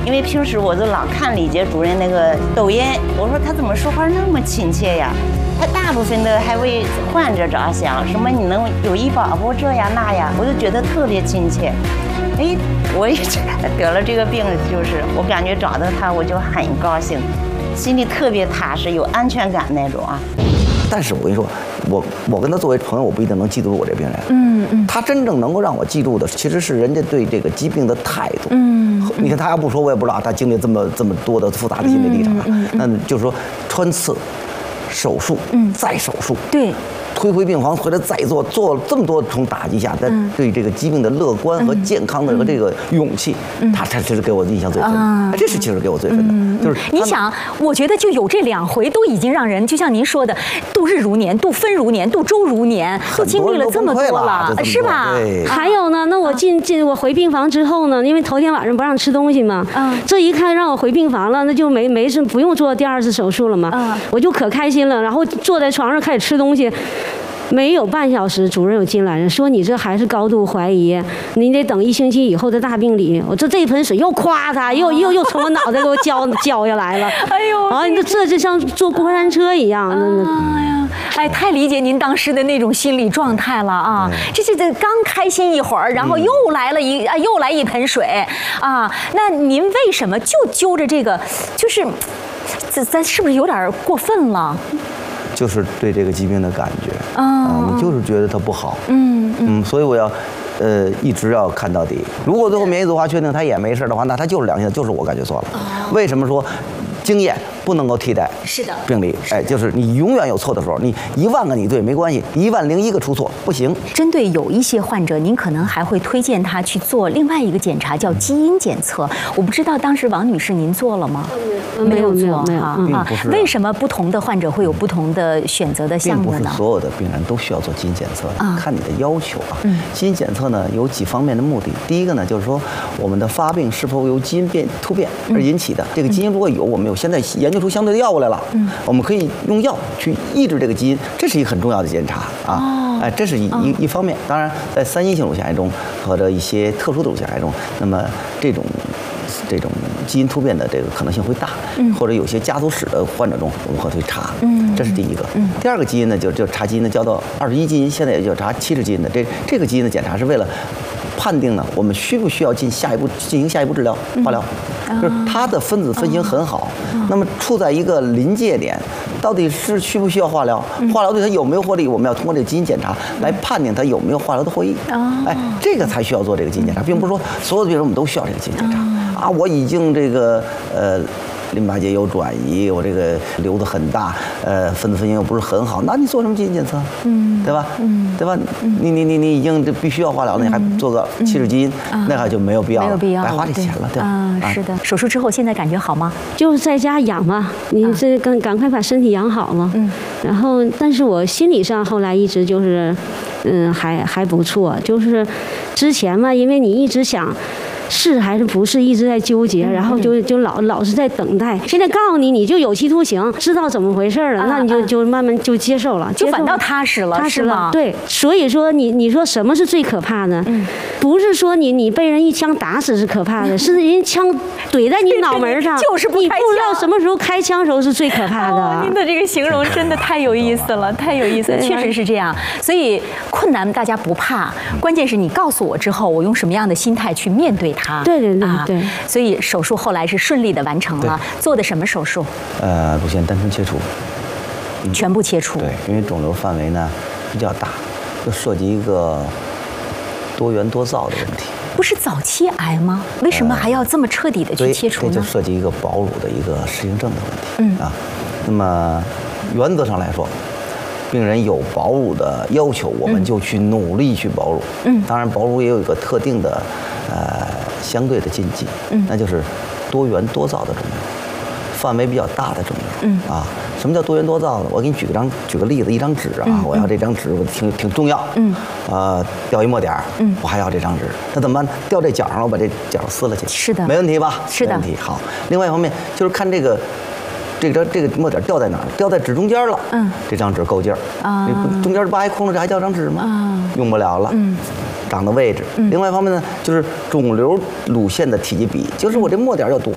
因为平时我就老看李杰主任那个抖音，我说他怎么说话那么亲切呀？他大部分的还为患者着想，什么你能有医保不这呀那呀，我就觉得特别亲切。哎，我也得了这个病，就是我感觉找到他我就很高兴，心里特别踏实，有安全感那种啊。 但是我跟你说，我跟他作为朋友，我不一定能记住我这病人。他真正能够让我记住的，其实是人家对这个疾病的态度。你看他要不说，我也不知道他经历这么多的复杂的心理历程。那就是说，穿刺、手术、再手术， 对。 推回病房，回来再做了这么多重打击下，在对这个疾病的乐观和健康的和这个勇气，他其实给我印象最深。这是其实给我最深的，就是你想，我觉得就有这2回，都已经让人就像您说的，度日如年，度分如年，度周如年，都经历了这么多了，是吧？ 还有呢，那我我回病房之后呢，因为头天晚上不让吃东西嘛，这一看让我回病房了，那就没事，不用做第2次手术了嘛，我就可开心了，然后坐在床上开始吃东西。没有半小时，主任有进来人说你这还是高度怀疑，你得等1星期以后的大病理。我这一盆水又夸他，又从我脑袋给我浇下来了。哎呦，啊，这就像坐过山车一样。 哎呀，哎，太理解您当时的那种心理状态了啊！这刚开心一会儿，然后又来一盆水啊！那您为什么就揪着这个，就是咱是不是有点过分了？ 就是对这个疾病的感觉你就是觉得它不好，所以我要，一直要看到底。如果最后免疫组化确定它也没事的话，那它就是良性，就是我感觉错了。为什么说经验不能够替代病理？哎，就是你永远有错的时候，你10000个你对没关系，10001个出错不行。 针对有一些患者，您可能还会推荐他去做另外一个检查，叫基因检测。我不知道当时王女士您做了吗？没有做啊。为什么不同的患者会有不同的选择的项目呢？ 并不是所有的病人都需要做基因检测，看你的要求啊。基因检测呢有几方面的目的。第一个呢就是说我们的发病是否由基因突变而引起的。这个基因如果有，我们有现在研究出相对的药物来了，我们可以用药去抑制这个基因，这是一个很重要的检查啊。哎，这是一方面。当然，在3阴性乳腺癌中或者一些特殊的乳腺癌中，那么这种基因突变的这个可能性会大，或者有些家族史的患者中，我们会去查，这是第一个。第2个基因呢，就查基因呢，叫做21基因，现在也就查70基因的。这个基因的检查是为了判定呢，我们需不需要进行下一步治疗化疗，就是它的分子分型很好，那么处在一个临界点，到底是需不需要化疗？化疗对它有没有获利？我们要通过这个基因检查来判定它有没有化疗的获益。哎，这个才需要做这个基因检查，并不是说所有的病人我们都需要这个基因检查啊。我已经这个淋巴结有转移，我这个瘤子很大，分子分型又不是很好，那你做什么基因检测？对吧？对吧？你已经这必须要化疗了，你还做个70基因，那还就没有必要了，白花这钱了，对吧？ 是的。手术之后现在感觉好吗？ 就是在家养嘛，你这赶快把身体养好嘛。然后，但是我心理上后来一直就是，还不错。就是之前嘛，因为你一直想。是还是不是一直在纠结，然后就老是在等待。现在告诉你，你就有期徒刑，知道怎么回事了，那你就慢慢就接受了， 就反倒踏实了， 踏实了。 对，所以说你说什么是最可怕的？不是说你被人一枪打死是可怕的，是人枪怼在你脑门上， 就是不你不知道什么时候开枪时候是最可怕的。 您的这个形容真的太有意思了，太有意思了，确实是这样。所以困难大家不怕，关键是你告诉我之后，我用什么样的心态去面对它。 对。 所以手术后来是顺利的完成了。做的什么手术？ 乳腺单纯切除， 全部切除。 对，因为肿瘤范围呢比较大，就涉及一个多元多灶的问题。 不是早期癌吗？为什么还要这么彻底的去切除呢？ 这就涉及一个保乳的一个适应症的问题。那么原则上来说，病人有保乳的要求，我们就去努力去保乳。当然保乳也有一个特定的相对的禁忌，那就是多元多灶的肿瘤，范围比较大的肿瘤。什么叫多元多灶呢？我给你举个例子，一张纸啊，我要这张纸，我挺重要。掉一墨点儿，我还要这张纸，那怎么办？掉这角上了，我把这角撕了去。 是的， 没问题吧？ 是的， 没问题。好，另外一方面就是看这个墨点掉在哪儿？掉在纸中间了。这张纸够劲儿。你中间扒一空了，这还叫张纸吗？用不了了。长的位置。另外一方面呢，就是肿瘤乳腺的体积比，就是我这墨点要多。